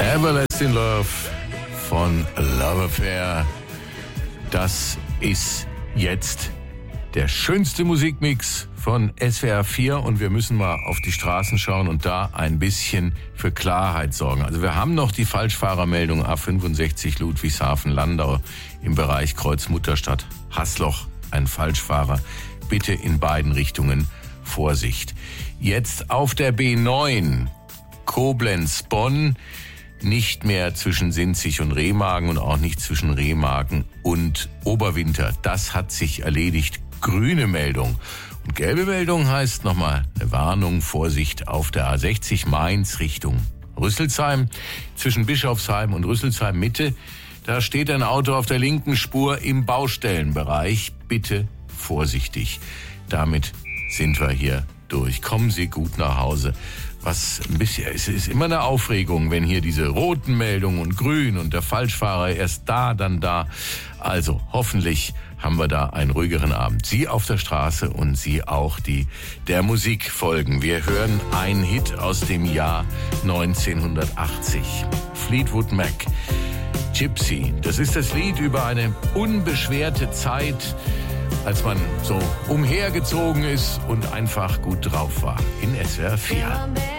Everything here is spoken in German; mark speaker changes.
Speaker 1: Everlasting Love von Love Affair. Das ist jetzt der schönste Musikmix von SWR 4 und wir müssen mal auf die Straßen schauen und da ein bisschen für Klarheit sorgen. Also wir haben noch die Falschfahrermeldung A65 Ludwigshafen-Landau im Bereich Kreuz-Mutterstadt Haßloch. Ein Falschfahrer. Bitte in beiden Richtungen Vorsicht. Jetzt auf der B9 Koblenz-Bonn. Nicht mehr zwischen Sinzig und Remagen und auch nicht zwischen Remagen und Oberwinter. Das hat sich erledigt. Grüne Meldung. Und gelbe Meldung heißt nochmal eine Warnung, Vorsicht auf der A60 Mainz Richtung Rüsselsheim. Zwischen Bischofsheim und Rüsselsheim Mitte, da steht ein Auto auf der linken Spur im Baustellenbereich. Bitte vorsichtig. Damit sind wir hier durch. Kommen Sie gut nach Hause. Was ein bisschen, es ist immer eine Aufregung, wenn hier diese roten Meldungen und grün und der Falschfahrer erst da, dann da. Also hoffentlich haben wir da einen ruhigeren Abend. Sie auf der Straße und Sie auch, die der Musik folgen. Wir hören einen Hit aus dem Jahr 1980. Fleetwood Mac, Gypsy. Das ist das Lied über eine unbeschwerte Zeit, als man so umhergezogen ist und einfach gut drauf war. In SWR 4.